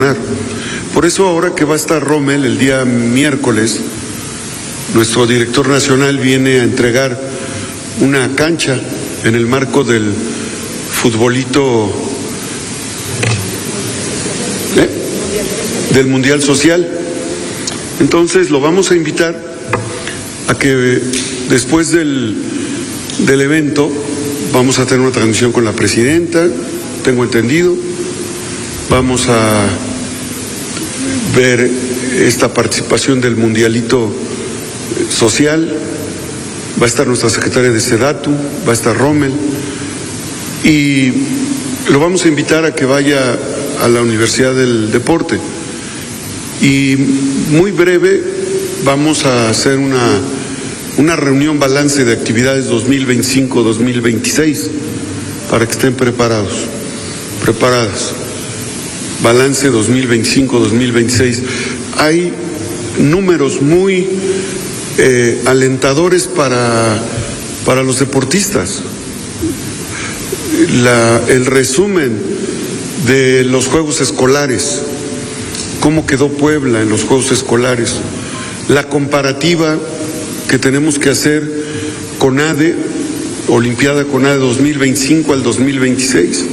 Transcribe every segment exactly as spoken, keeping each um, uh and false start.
Por eso ahora que va a estar Rommel el día miércoles, nuestro director nacional viene a entregar una cancha en el marco del futbolito ¿eh? del Mundial Social. Entonces lo vamos a invitar a que después del, del evento vamos a tener una transmisión con la presidenta, tengo entendido, vamos a ver esta participación del Mundialito Social, va a estar nuestra secretaria de Sedatu, va a estar Rommel, y lo vamos a invitar a que vaya a la Universidad del Deporte. Y muy breve vamos a hacer una, una reunión balance de actividades dos mil veinticinco dos mil veintiséis para que estén preparados, preparadas. Balance dos mil veinticinco dos mil veintiséis. Hay números muy eh, alentadores para, para los deportistas. La, el resumen de los Juegos Escolares, cómo quedó Puebla en los Juegos Escolares, la comparativa que tenemos que hacer con A D E, Olimpiada con A D E dos mil veinticinco al dos mil veintiséis.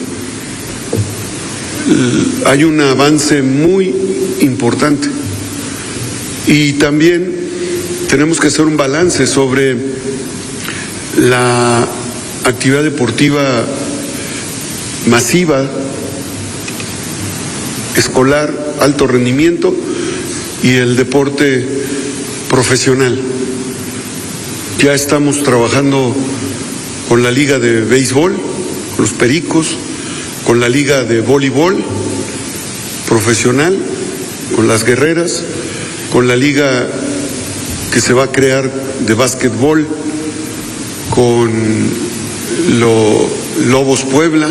Hay un avance muy importante y también tenemos que hacer un balance sobre la actividad deportiva masiva, escolar, alto rendimiento y el deporte profesional. Ya estamos trabajando con la Liga de Béisbol, con los Pericos, con la Liga de Voleibol profesional, con las Guerreras, con la Liga que se va a crear de básquetbol, con lo, Lobos Puebla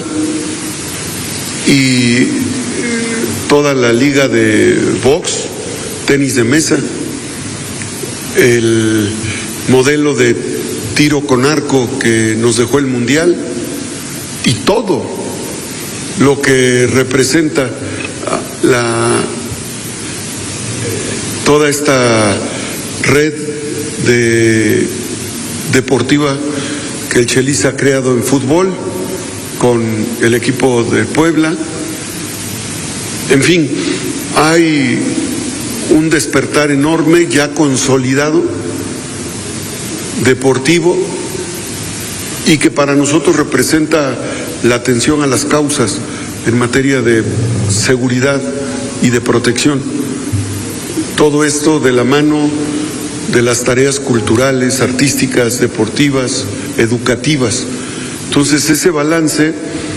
y toda la Liga de box, tenis de mesa, el modelo de tiro con arco que nos dejó el Mundial y todo lo que representa la, toda esta red de, deportiva que el Chelis ha creado en fútbol con el equipo de Puebla. En fin, hay un despertar enorme ya consolidado, deportivo, y que para nosotros representa la atención a las causas en materia de seguridad y de protección. Todo esto de la mano de las tareas culturales, artísticas, deportivas, educativas. Entonces, ese balance,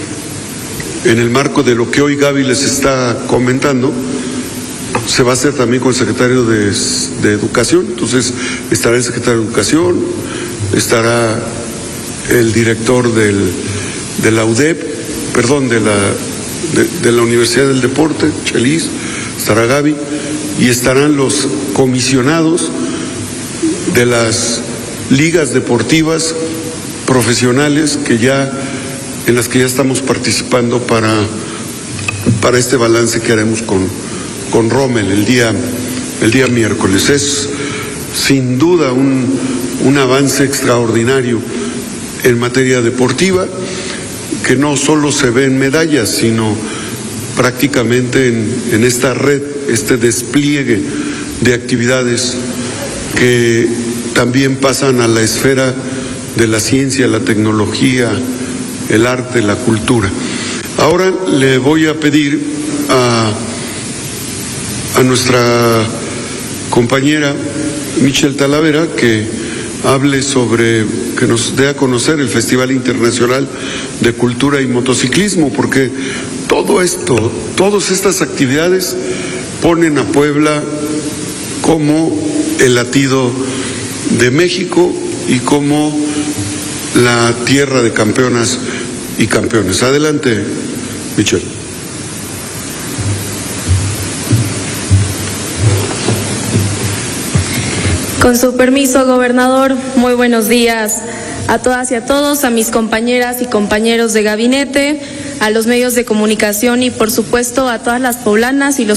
en el marco de lo que hoy Gaby les está comentando, se va a hacer también con el secretario de, de Educación. Entonces, estará el secretario de Educación, estará el director del, de la U D E P, perdón, de la, de, de la Universidad del Deporte, Chelis, estará Gaby, y estarán los comisionados de las ligas deportivas profesionales que ya, en las que ya estamos participando para, para este balance que haremos con, con Rommel el día, el día miércoles. Es sin duda un, un avance extraordinario en materia deportiva, que no solo se ve en medallas, sino prácticamente en, en esta red, este despliegue de actividades que también pasan a la esfera de la ciencia, la tecnología, el arte, la cultura. Ahora le voy a pedir a, a nuestra compañera Michelle Talavera que hable sobre, que nos dé a conocer el Festival Internacional de Cultura y Motociclismo, porque todo esto, todas estas actividades ponen a Puebla como el latido de México y como la tierra de campeonas y campeones. Adelante, Michelle. Con su permiso, gobernador, muy buenos días a todas y a todos, a mis compañeras y compañeros de gabinete, a los medios de comunicación y, por supuesto, a todas las poblanas y los